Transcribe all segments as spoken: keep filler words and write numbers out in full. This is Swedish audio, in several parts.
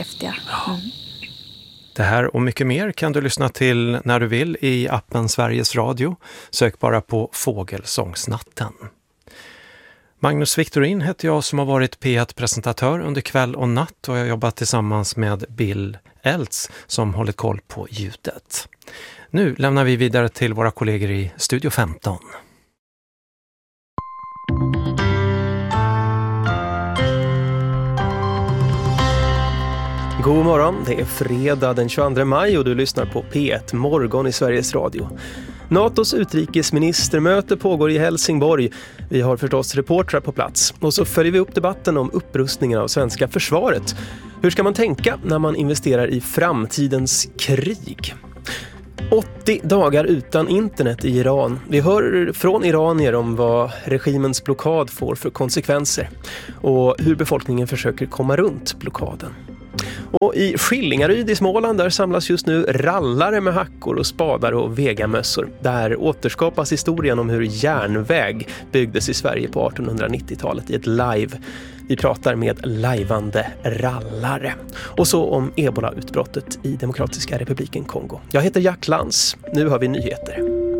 häftiga. Mm. Det här och mycket mer kan du lyssna till när du vill i appen Sveriges Radio. Sök bara på Fågelsångsnatten. Magnus Victorin heter jag som har varit P ett-presentatör under kväll och natt, och jag har jobbat tillsammans med Bill Eltz som håller koll på ljudet. Nu lämnar vi vidare till våra kollegor i Studio femton. God morgon, det är fredag den tjugoandra maj och du lyssnar på P ett Morgon i Sveriges Radio. NATOs utrikesministermöte pågår i Helsingborg. Vi har förstås reportrar på plats. Och så följer vi upp debatten om upprustningen av svenska försvaret. Hur ska man tänka när man investerar i framtidens krig? åttio dagar utan internet i Iran. Vi hör från iranier om vad regimens blockad får för konsekvenser och hur befolkningen försöker komma runt blockaden. Och i Skillingaryd i Småland där samlas just nu rallare med hackor och spadar och vegamössor. Där återskapas historien om hur järnväg byggdes i Sverige på artonhundranittiotalet i ett live. Vi pratar med lajvande rallare. Och så om ebola-utbrottet i Demokratiska republiken Kongo. Jag heter Jack Lantz. Nu har vi nyheter.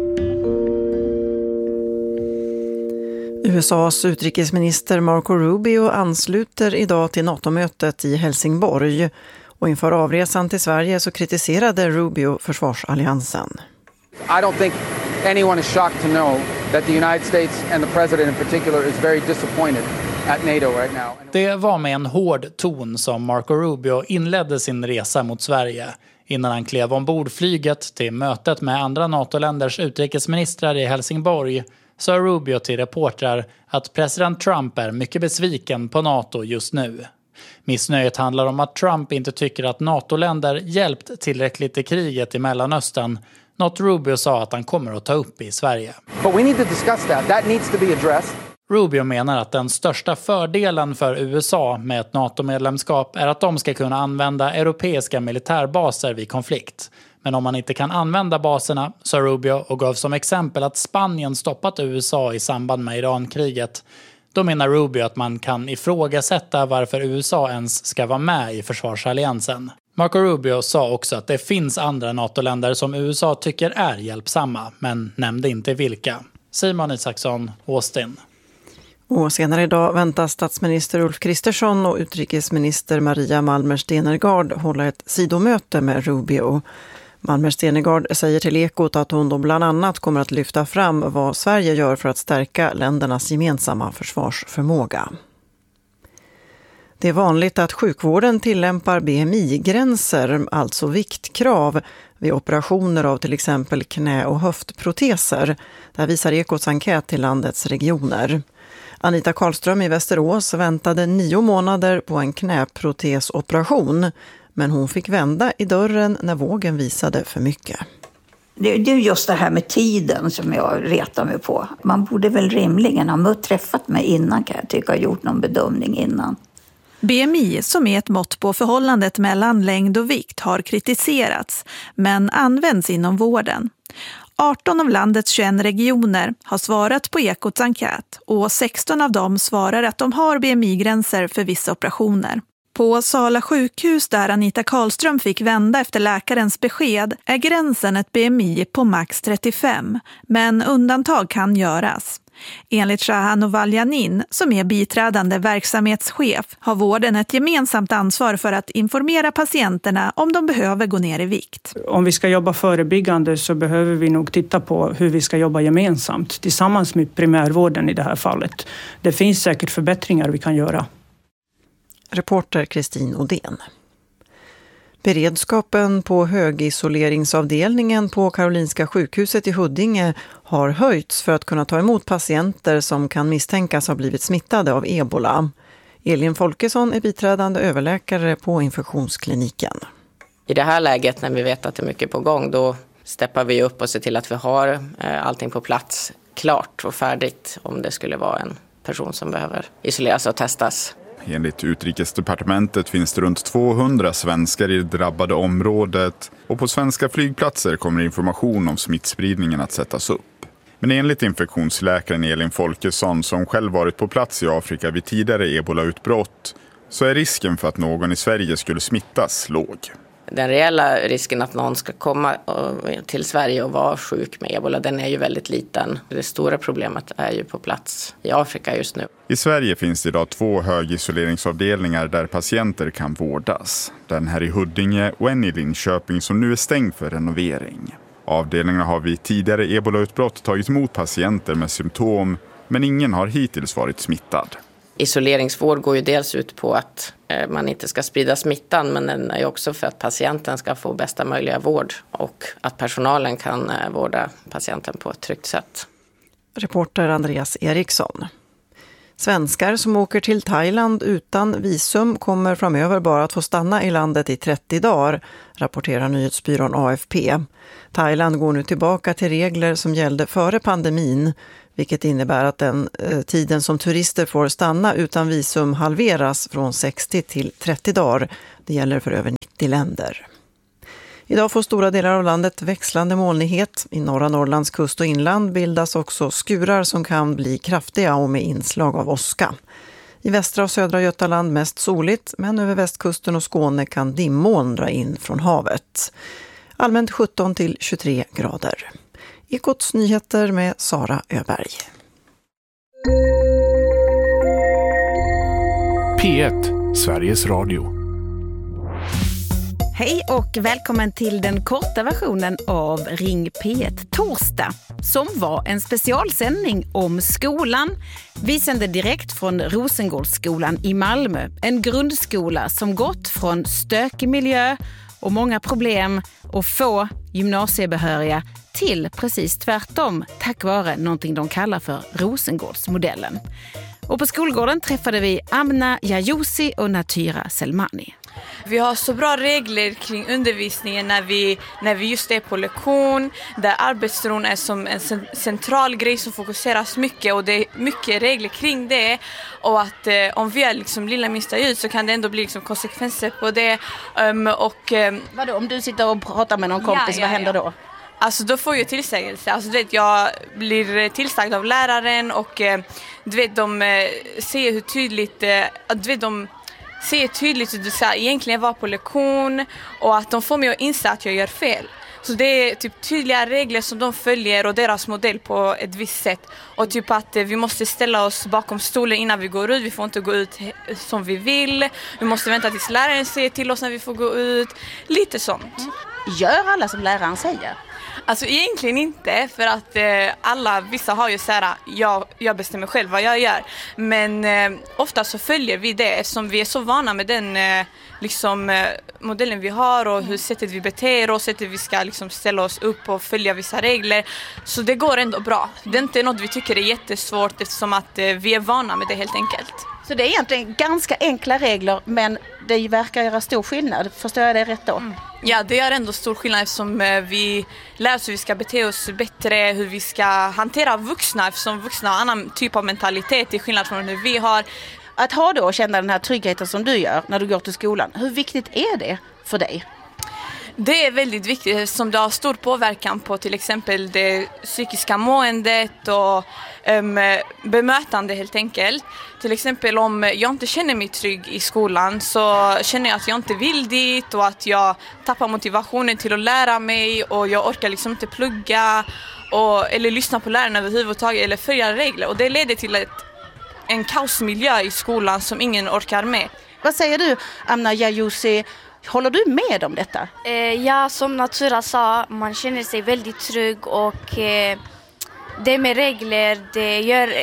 U S A:s utrikesminister Marco Rubio ansluter idag till NATO-mötet i Helsingborg. Och inför avresan till Sverige så kritiserade Rubio försvarsalliansen. I don't think anyone is shocked to know that the United States and the president in particular is very disappointed at NATO right now. Det var med en hård ton som Marco Rubio inledde sin resa mot Sverige. Innan han klev ombord flyget till mötet med andra NATO-länders utrikesministrar i Helsingborg sa Rubio till reportrar att president Trump är mycket besviken på NATO just nu. Missnöjet handlar om att Trump inte tycker att NATO-länder hjälpt tillräckligt i kriget i Mellanöstern, något Rubio sa att han kommer att ta upp i Sverige. But we need to discuss that. That needs to be addressed. Rubio menar att den största fördelen för U S A med ett NATO-medlemskap är att de ska kunna använda europeiska militärbaser vid konflikt. Men om man inte kan använda baserna, sa Rubio och gav som exempel att Spanien stoppat U S A i samband med Irankriget, då menar Rubio att man kan ifrågasätta varför U S A ens ska vara med i försvarsalliansen. Marco Rubio sa också att det finns andra NATO-länder som U S A tycker är hjälpsamma, men nämnde inte vilka. Simon Isaksson, Austin. Och senare idag väntas statsminister Ulf Kristersson och utrikesminister Maria Malmer Stenergard hålla ett sidomöte med Rubio. Malmer Stenergard säger till Ekot att hon då bland annat kommer att lyfta fram vad Sverige gör för att stärka ländernas gemensamma försvarsförmåga. Det är vanligt att sjukvården tillämpar B M I-gränser, alltså viktkrav, vid operationer av till exempel knä- och höftproteser. Det visar Ekots enkät till landets regioner. Anita Karlström i Västerås väntade nio månader på en knäprotesoperation, men hon fick vända i dörren när vågen visade för mycket. Det är just det här med tiden som jag retar mig på. Man borde väl rimligen ha träffat mig innan, kan jag tycka, och gjort någon bedömning innan. B M I, som är ett mått på förhållandet mellan längd och vikt, har kritiserats men används inom vården. arton av landets tjugoett regioner har svarat på Ekots enkät och sexton av dem svarar att de har B M I-gränser för vissa operationer. På Sala sjukhus där Anita Karlström fick vända efter läkarens besked är gränsen ett B M I på max trettiofem, men undantag kan göras. Enligt Shahan Ovaljanin, som är biträdande verksamhetschef, har vården ett gemensamt ansvar för att informera patienterna om de behöver gå ner i vikt. Om vi ska jobba förebyggande så behöver vi nog titta på hur vi ska jobba gemensamt tillsammans med primärvården i det här fallet. Det finns säkert förbättringar vi kan göra. Reporter Kristin Odén. Beredskapen på högisoleringsavdelningen på Karolinska sjukhuset i Huddinge har höjts för att kunna ta emot patienter som kan misstänkas ha blivit smittade av ebola. Elin Folkesson är biträdande överläkare på infektionskliniken. I det här läget när vi vet att det är mycket på gång, då steppar vi upp och ser till att vi har allting på plats klart och färdigt om det skulle vara en person som behöver isoleras och testas. Enligt Utrikesdepartementet finns det runt tvåhundra svenskar i det drabbade området och på svenska flygplatser kommer information om smittspridningen att sättas upp. Men enligt infektionsläkaren Elin Folkesson, som själv varit på plats i Afrika vid tidigare ebola-utbrott, så är risken för att någon i Sverige skulle smittas låg. Den reella risken att någon ska komma till Sverige och vara sjuk med ebola, den är ju väldigt liten. Det stora problemet är ju på plats i Afrika just nu. I Sverige finns det idag två högisoleringsavdelningar där patienter kan vårdas. Den här i Huddinge och en i Linköping som nu är stängd för renovering. Avdelningarna har vid tidigare ebolautbrott tagit emot patienter med symptom, men ingen har hittills varit smittad. Isoleringsvård går ju dels ut på att man inte ska sprida smittan, men den är ju också för att patienten ska få bästa möjliga vård och att personalen kan vårda patienten på ett tryggt sätt. Reporter Andreas Eriksson. Svenskar som åker till Thailand utan visum kommer framöver bara att få stanna i landet i trettio dagar, rapporterar nyhetsbyrån A F P. Thailand går nu tillbaka till regler som gällde före pandemin, vilket innebär att den eh, tiden som turister får stanna utan visum halveras från sextio till trettio dagar. Det gäller för över nittio länder. Idag får stora delar av landet växlande molnighet. I norra Norrlands kust och inland bildas också skurar som kan bli kraftiga och med inslag av åska. I västra och södra Götaland mest soligt, men över västkusten och Skåne kan dimmoln dra in från havet. Allmänt sjutton till tjugotre grader. Ekots nyheter med Sara Öberg. P ett, Sveriges Radio. Hej och välkommen till den korta versionen av Ring P ett torsdag, som var en specialsändning om skolan. Vi sände direkt från Rosengårdsskolan i Malmö, en grundskola som gått från stökig miljö och många problem och få gymnasiebehöriga till precis tvärtom, tack vare någonting de kallar för Rosengårdsmodellen. Och på skolgården träffade vi Amna Jayousi och Natyra Selmani. Vi har så bra regler kring undervisningen när vi, när vi just är på lektion, där arbetsron är som en central grej som fokuseras mycket, och det är mycket regler kring det, och att eh, om vi är liksom lilla minsta ljud så kan det ändå bli liksom konsekvenser på det. Um, och, um, Vadå, om du sitter och pratar med någon kompis, ja, ja, vad händer då? Alltså då får jag tillsägelse. Alltså, du vet, jag blir tillsagd av läraren, och eh, du vet, de eh, ser hur tydligt eh, du vet, de ser tydligt hur du ska egentligen vara på lektion, och att de får mig att inse att jag gör fel. Så det är typ tydliga regler som de följer och deras modell på ett visst sätt. Och typ att eh, vi måste ställa oss bakom stolen innan vi går ut. Vi får inte gå ut som vi vill. Vi måste vänta tills läraren säger till oss när vi får gå ut. Lite sånt. Mm. Gör alla som läraren säger? Alltså egentligen inte, för att eh, alla, vissa har ju så här, jag, jag bestämmer själv vad jag gör. Men eh, ofta så följer vi det, eftersom vi är så vana med den eh, liksom, eh, modellen vi har och hur sättet vi beter oss, sättet vi ska liksom, ställa oss upp och följa vissa regler. Så det går ändå bra. Det är inte något vi tycker är jättesvårt, eftersom att eh, vi är vana med det helt enkelt. Så det är egentligen ganska enkla regler, men det verkar göra stor skillnad. Förstår jag det rätt då? Mm. Ja, det gör ändå stor skillnad, eftersom vi lär oss hur vi ska bete oss bättre, hur vi ska hantera vuxna, eftersom vuxna har annan typ av mentalitet till skillnad från hur vi har. Att ha då och känna den här tryggheten som du gör när du går till skolan, hur viktigt är det för dig? Det är väldigt viktigt, som det har stor påverkan på till exempel det psykiska måendet och um, bemötande helt enkelt. Till exempel om jag inte känner mig trygg i skolan, så känner jag att jag inte vill dit, och att jag tappar motivationen till att lära mig, och jag orkar liksom inte plugga och, eller lyssna på lärarna överhuvudtaget eller följa regler, och det leder till ett, en kaosmiljö i skolan som ingen orkar med. Vad säger du, Amna Jayousi? Håller du med om detta? Eh, ja, som Natyra sa, man känner sig väldigt trygg, och eh, det med regler, det gör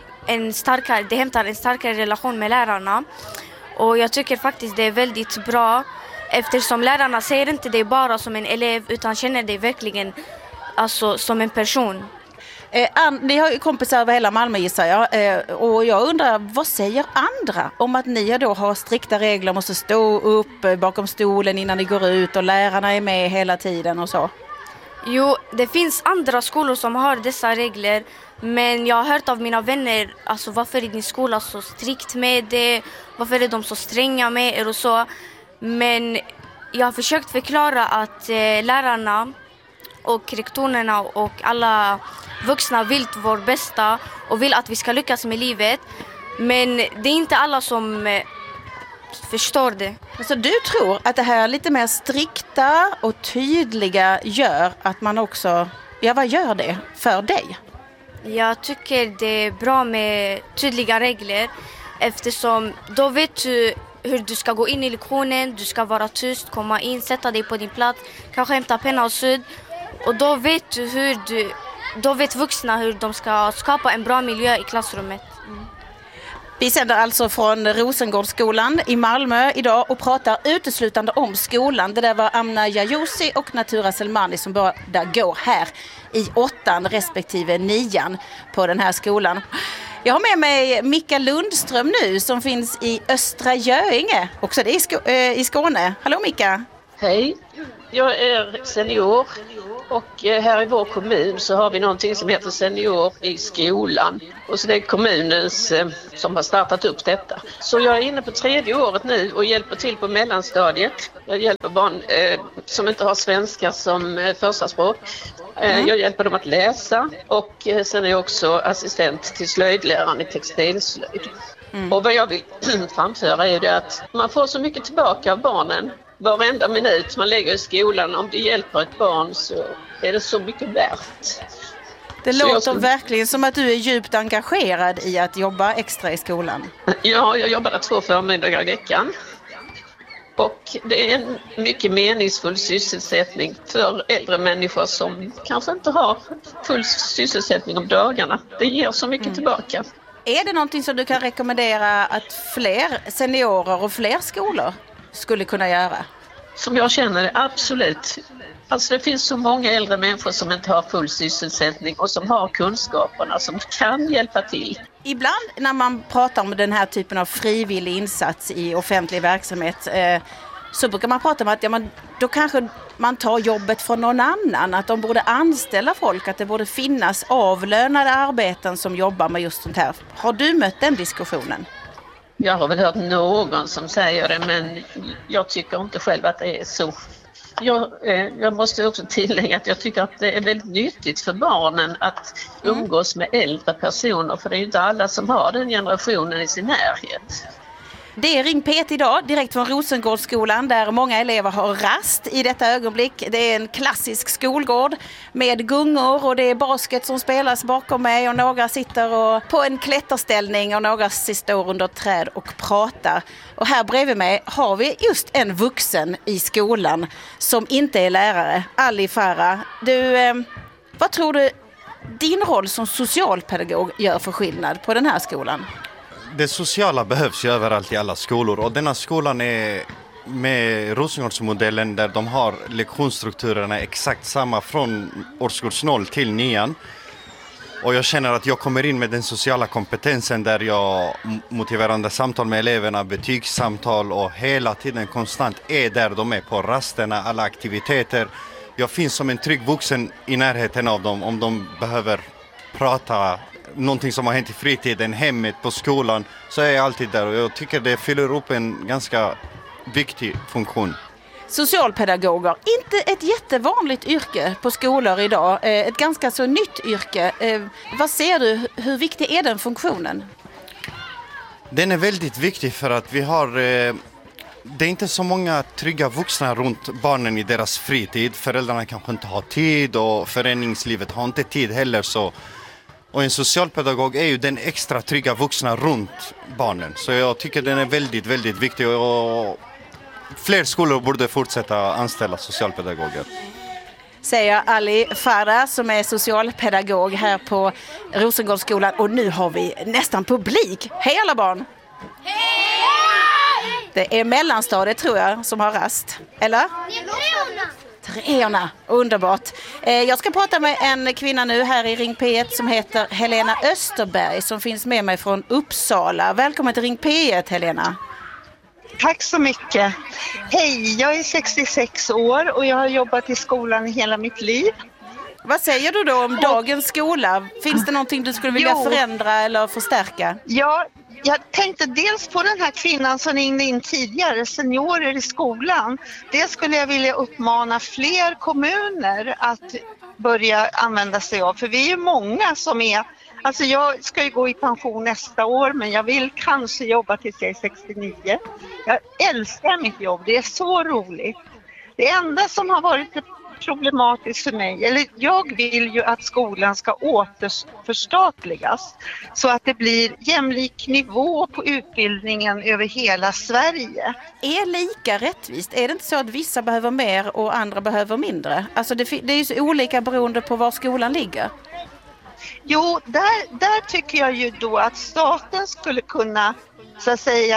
en starkare, det hämtar en starkare relation med lärarna. Och jag tycker faktiskt det är väldigt bra, eftersom lärarna ser inte det bara som en elev, utan känner det verkligen alltså, som en person. Eh, an, ni har ju kompisar över hela Malmö, gissar jag, eh, och jag undrar, vad säger andra om att ni då har strikta regler, måste stå upp eh, bakom stolen innan ni går ut, och lärarna är med hela tiden och så? Jo, det finns andra skolor som har dessa regler, men jag har hört av mina vänner, alltså varför är din skola så strikt med det, varför är de så stränga med er och så. Men jag har försökt förklara att eh, lärarna och rektorerna och alla vuxna vill vår bästa och vill att vi ska lyckas med livet. Men det är inte alla som förstår det. Så du tror att det här lite mer strikta och tydliga gör att man också, ja vad gör det för dig? Jag tycker det är bra med tydliga regler eftersom då vet du hur du ska gå in i lektionen, du ska vara tyst, komma in, sätta dig på din plats, kanske hämta penna och syd. Och då vet du hur du, då vet vuxna hur de ska skapa en bra miljö i klassrummet. Mm. Vi sänder alltså från Rosengårdsskolan i Malmö idag och pratar uteslutande om skolan. Det där var Amna Yayoussi och Natura Selmani som båda går här i åttan respektive nian på den här skolan. Jag har med mig Mika Lundström nu som finns i Östra Göinge, också det i, Sk- äh, i Skåne. Hallå Mika! Hej, jag är senior och här i vår kommun så har vi någonting som heter senior i skolan. Och så det är kommunens eh, som har startat upp detta. Så jag är inne på tredje året nu och hjälper till på mellanstadiet. Jag hjälper barn eh, som inte har svenska som eh, första språk. Eh, mm. Jag hjälper dem att läsa och eh, sen är jag också assistent till slöjdläraren i textilslöjd. Mm. Och vad jag vill framföra är det att man får så mycket tillbaka av barnen. Varenda minut man lägger i skolan, om det hjälper ett barn så är det så mycket värt. Det så låter skulle... verkligen som att du är djupt engagerad i att jobba extra i skolan. Ja, jag jobbar två förmiddagar i veckan. Och det är en mycket meningsfull sysselsättning för äldre människor som kanske inte har full sysselsättning om dagarna. Det ger så mycket mm. tillbaka. Är det någonting som du kan rekommendera att fler seniorer och fler skolor skulle kunna göra? Som jag känner det, absolut. Alltså det finns så många äldre människor som inte har full sysselsättning och som har kunskaperna som kan hjälpa till. Ibland när man pratar om den här typen av frivillig insats i offentlig verksamhet eh, så brukar man prata om att ja, man, då kanske man tar jobbet från någon annan. Att de borde anställa folk, att det borde finnas avlönade arbeten som jobbar med just sånt här. Har du mött den diskussionen? Jag har väl hört någon som säger det, men jag tycker inte själv att det är så. Jag, eh, jag måste också tillägga att jag tycker att det är väldigt nyttigt för barnen att umgås med äldre personer, för det är ju inte alla som har den generationen i sin närhet. Det är Ring P ett idag, direkt från Rosengårdsskolan där många elever har rast i detta ögonblick. Det är en klassisk skolgård med gungor och det är basket som spelas bakom mig och några sitter och på en klätterställning och några står under ett träd och pratar. Och här bredvid mig har vi just en vuxen i skolan som inte är lärare, Ali Farah. Du, eh, vad tror du din roll som socialpedagog gör för skillnad på den här skolan? Det sociala behövs ju överallt i alla skolor och denna skolan är med Rosengårdsmodellen där de har lektionsstrukturerna exakt samma från årskurs noll till nian. Och jag känner att jag kommer in med den sociala kompetensen där jag motiverande samtal med eleverna, betygssamtal och hela tiden konstant är där de är på rasterna, alla aktiviteter. Jag finns som en trygg vuxen i närheten av dem om de behöver prata någonting som har hänt i fritiden, hemmet, på skolan, så är jag alltid där och jag tycker det fyller upp en ganska viktig funktion. Socialpedagoger, inte ett jättevanligt yrke på skolor idag, ett ganska så nytt yrke. Vad ser du, hur viktig är den funktionen? Den är väldigt viktig för att vi har, det är inte så många trygga vuxna runt barnen i deras fritid. Föräldrarna kanske inte har tid och föreningslivet har inte tid heller så. Och en socialpedagog är ju den extra trygga vuxna runt barnen. Så jag tycker den är väldigt, väldigt viktig och fler skolor borde fortsätta anställa socialpedagoger. Säger Ali Farah som är socialpedagog här på Rosengårdsskolan. Och nu har vi nästan publik. Hej alla barn! Hej! Det är mellanstadiet tror jag som har rast. Eller? Treorna, underbart. Jag ska prata med en kvinna nu här i Ring P ett som heter Helena Österberg som finns med mig från Uppsala. Välkommen till Ring P ett, Helena. Tack så mycket. Hej, jag är sextiosex år och jag har jobbat i skolan hela mitt liv. Vad säger du då om dagens skola? Finns det någonting du skulle vilja jo. förändra eller förstärka? Ja, jag tänkte dels på den här kvinnan som ringde in tidigare, seniorer i skolan. Det skulle jag vilja uppmana fler kommuner att börja använda sig av. För vi är ju många som är Alltså jag ska ju gå i pension nästa år, men jag vill kanske jobba tills jag är sextionio. Jag älskar mitt jobb, det är så roligt. Det enda som har varit problematiskt för mig, eller jag vill ju att skolan ska återförstatligas så att det blir jämlik nivå på utbildningen över hela Sverige. Är lika rättvist? Är det inte så att vissa behöver mer och andra behöver mindre? Alltså det, det är ju så olika beroende på var skolan ligger. Jo, där, där tycker jag ju då att staten skulle kunna så att säga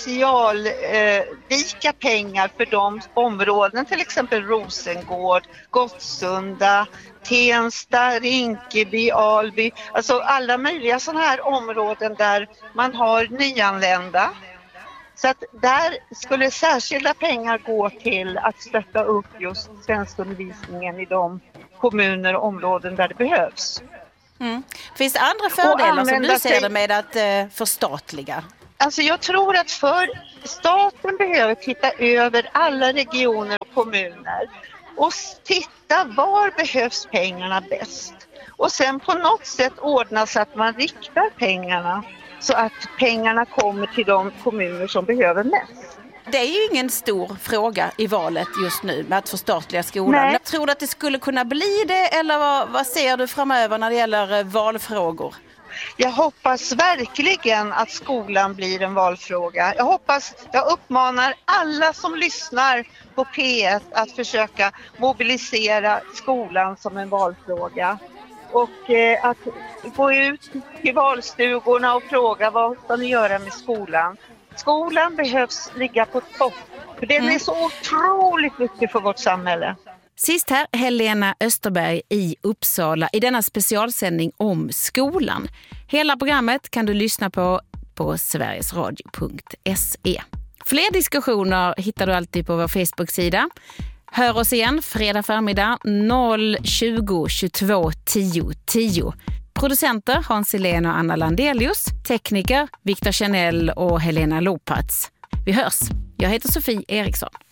specialvika eh, pengar för de områden, till exempel Rosengård, Gottsunda, Tensta, Rinkeby, Alby, alltså alla möjliga sådana här områden där man har nyanlända. Så att där skulle särskilda pengar gå till att stötta upp just svenskundervisningen i de kommuner och områden där det behövs. Mm. Finns det andra fördelar som du ser sig... det med att eh, förstatliga? Alltså jag tror att för staten behöver titta över alla regioner och kommuner och titta var behövs pengarna bäst. Och sen på något sätt ordna så att man riktar pengarna så att pengarna kommer till de kommuner som behöver mest. Det är ju ingen stor fråga i valet just nu med att förstatliga skolan. Nej. Tror du att det skulle kunna bli det, eller vad, vad ser du framöver när det gäller valfrågor? Jag hoppas verkligen att skolan blir en valfråga. Jag hoppas, jag uppmanar alla som lyssnar på P ett att försöka mobilisera skolan som en valfråga. Och eh, att gå ut till valstugorna och fråga vad ska ni göra med skolan. Skolan behövs ligga på topp, för den är så otroligt viktig för vårt samhälle. Sist här Helena Österberg i Uppsala i denna specialsändning om skolan. Hela programmet kan du lyssna på på sverigesradio punkt se. Fler diskussioner hittar du alltid på vår Facebook-sida. Hör oss igen fredag förmiddag noll tjugo tjugotvå tio tio. Producenter Hans Helén och Anna Landelius, tekniker Viktor Chanel och Helena Lopatz. Vi hörs. Jag heter Sofie Eriksson.